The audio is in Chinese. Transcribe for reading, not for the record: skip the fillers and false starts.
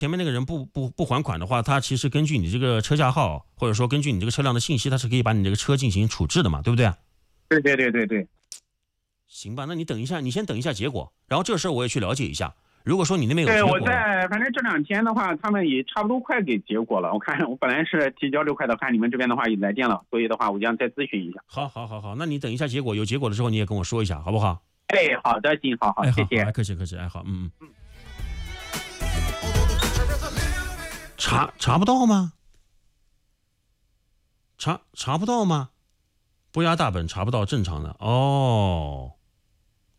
前面那个人不还款的话，他其实根据你这个车架号，或者说根据你这个车辆的信息，他是可以把你这个车进行处置的嘛，对不对？ 对。 行吧，那你等一下，你先等一下结果，然后这事我也去了解一下。如果说你那边有对， 结果， 反正这2天的话，他们也差不多快给结果了。我看我本来是提交这块的，看你们这边的话也来电了，所以的话我将再咨询一下。 好，那你等一下结果，有结果的时候你也跟我说一下，好不好？ 好的，行，好，谢谢。 客气，好，查不到吗？查不到吗？不压大本查不到正常的哦。